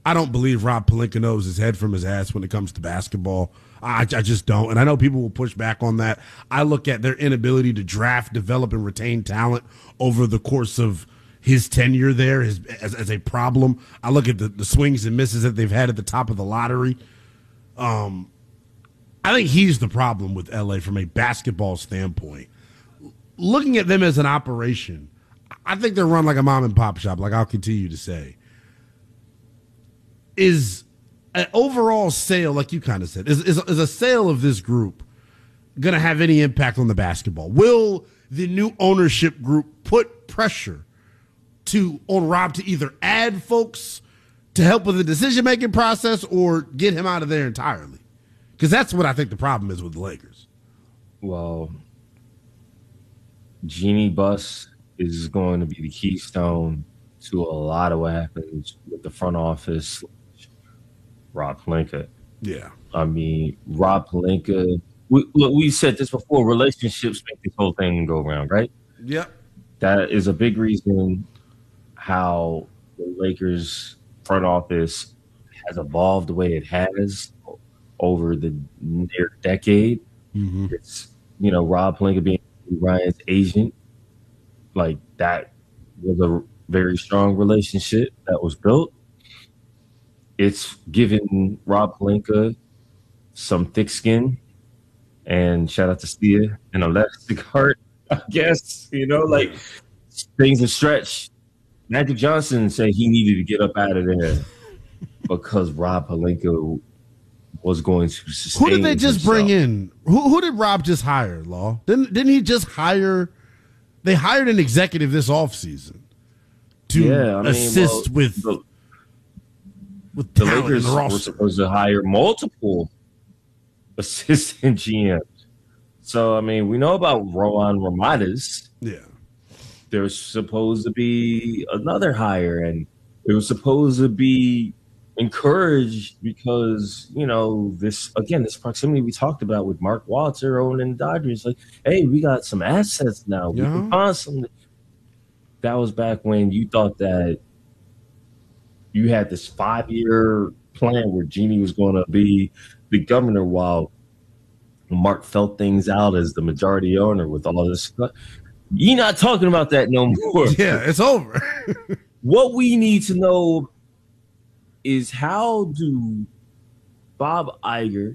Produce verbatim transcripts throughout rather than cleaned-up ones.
I don't believe Rob Pelinka knows his head from his ass when it comes to basketball. I, I just don't. And I know people will push back on that. I look at their inability to draft, develop, and retain talent over the course of his tenure there as, as, as a problem. I look at the, the swings and misses that they've had at the top of the lottery. Um, I think he's the problem with L A from a basketball standpoint. Looking at them as an operation, I think they're run like a mom and pop shop, like I'll continue to say. Is an overall sale, like you kind of said, is, is, is a sale of this group going to have any impact on the basketball? Will the new ownership group put pressure to on Rob to either add folks to help with the decision-making process or get him out of there entirely? Because that's what I think the problem is with the Lakers. Well, Jeanie Buss is going to be the keystone to a lot of what happens with the front office. Rob Pelinka. Yeah. I mean, Rob Pelinka, we, look, we said this before, relationships make this whole thing go around, right? Yep. That is a big reason how the Lakers front office has evolved the way it has over the near decade. Mm-hmm. It's, you know, Rob Pelinka being Ryan's agent, like that was a very strong relationship that was built. It's given Rob Pelinka some thick skin, and shout out to Stia, an elastic heart, I guess. You know, like things have stretched. Magic Johnson said he needed to get up out of there because Rob Pelinka was going to sustain. Who did they just himself. bring in? Who, who did Rob just hire, Law? Didn't didn't he just hire? They hired an executive this offseason to yeah, I mean, assist well, with. The, With the talent Lakers in the were roster. supposed to hire multiple assistant G Ms. So, I mean, we know about Rowan Ramades. Yeah. There's supposed to be another hire, and it was supposed to be encouraged because, you know, this, again, this proximity we talked about with Mark Walter owning the Dodgers. Like, hey, we got some assets now. We Yeah. can find some. That was back when you thought that you had this five-year plan where Jeanie was going to be the governor while Mark felt things out as the majority owner with all this. You're not talking about that no more. Yeah, it's over. What we need to know is how do Bob Iger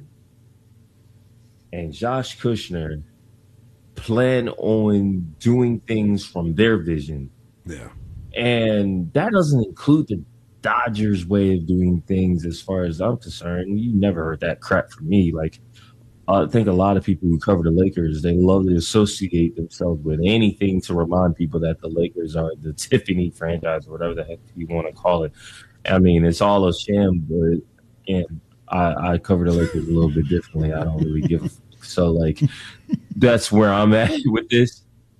and Josh Kushner plan on doing things from their vision? Yeah. And that doesn't include the Dodgers way of doing things as far as I'm concerned. You never heard that crap from me. Like, I think a lot of people who cover the Lakers, they love to associate themselves with anything to remind people that the Lakers are the Tiffany franchise or whatever the heck you want to call it. I mean, it's all a sham, but again, I, I cover the Lakers a little bit differently. I don't really give a fuck. So, like, that's where I'm at with this.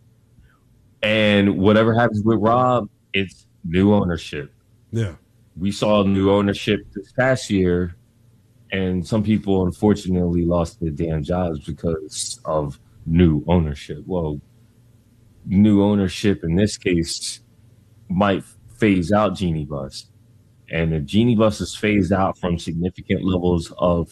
And whatever happens with Rob, it's new ownership. Yeah. We saw new ownership this past year, and some people unfortunately lost their damn jobs because of new ownership. Well, new ownership in this case might phase out Jeanie Buss. And if Jeanie Buss is phased out from significant levels of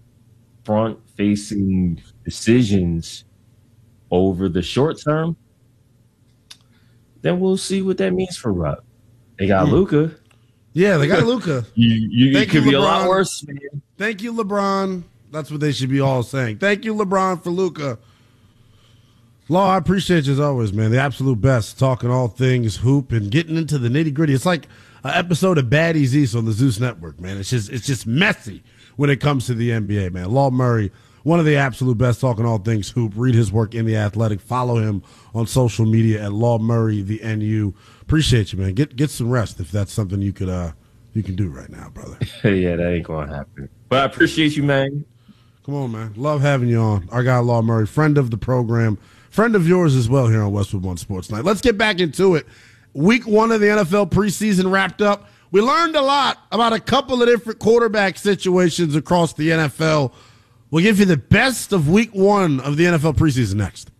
front-facing decisions over the short term, then we'll see what that means for Rob. They got mm. Luka. Yeah, they got Luka. you, you, it could you, be a lot worse, man. Thank you, LeBron. That's what they should be all saying. Thank you, LeBron, for Luka. Law, I appreciate you as always, man. The absolute best, talking all things hoop and getting into the nitty gritty. It's like an episode of Baddies East on the Zeus Network, man. It's just it's just messy when it comes to the N B A, man. Law Murray, one of the absolute best, talking all things hoop. Read his work in The Athletic. Follow him on social media at Law Murray, the N U. Appreciate you, man. Get get some rest if that's something you could uh you can do right now, brother. Yeah, that ain't gonna happen. But I appreciate you, man. Come on, man. Love having you on. Our guy Law Murray, friend of the program, friend of yours as well here on Westwood One Sports Night. Let's get back into it. Week one of the N F L preseason wrapped up. We learned a lot about a couple of different quarterback situations across the N F L. We'll give you the best of week one of the N F L preseason next.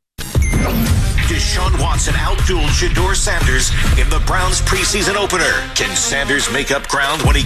Deshaun Watson outdueled Shedeur Sanders in the Browns preseason opener. Can Sanders make up ground when he